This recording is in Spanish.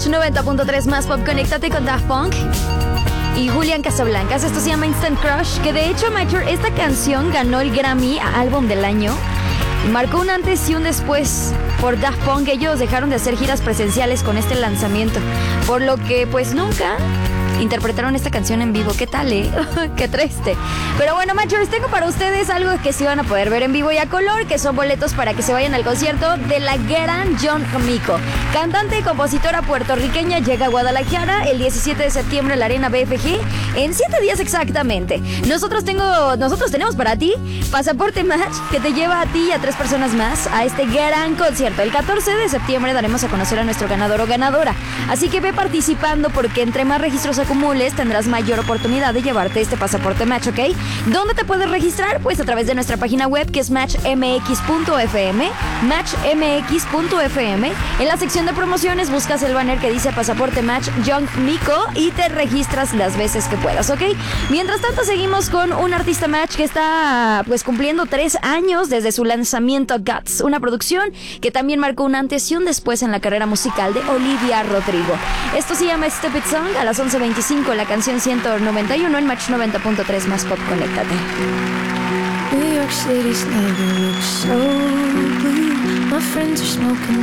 90.3 más pop, conéctate con Daft Punk y Julián Casablancas. Esto se llama Instant Crush, que de hecho, Major, esta canción ganó el Grammy a Álbum del Año. Marcó un antes y un después por Daft Punk. Ellos dejaron de hacer giras presenciales con este lanzamiento, por lo que pues nunca interpretaron esta canción en vivo. ¿Qué tal, Qué triste. Pero bueno, Majors, tengo para ustedes algo que sí van a poder ver en vivo y a color, que son boletos para que se vayan al concierto de la gran John Mico. Cantante y compositora puertorriqueña llega a Guadalajara el 17 de septiembre a la Arena BFG en 7 días exactamente. Nosotros tenemos para ti Pasaporte Match, que te lleva a ti y a 3 personas más a este gran concierto. El 14 de septiembre daremos a conocer a nuestro ganador o ganadora. Así que ve participando, porque entre más registros acumules tendrás mayor oportunidad de llevarte este Pasaporte Match, ¿ok? ¿Dónde te puedes registrar? Pues a través de nuestra página web, que es matchmx.fm, matchmx.fm. En la sección de promociones buscas el banner que dice Pasaporte Match Young Mico y te registras las veces que puedas, ¿ok? Mientras tanto, seguimos con un artista Match que está pues cumpliendo 3 años desde su lanzamiento Guts, una producción que también marcó un antes y un después en la carrera musical de Olivia Rodrigo. Esto se llama Stupid Song. A las 11:25 la canción 191 en Match 90.3 más pop, conéctate. New York City's never looked so blue. My friends are smoking